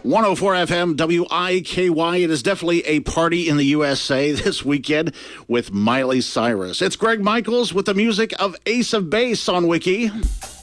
104 FM WIKY. It is definitely a party in the USA this weekend with Miley Cyrus. It's Greg Michaels with the music of Ace of Base on Wiki.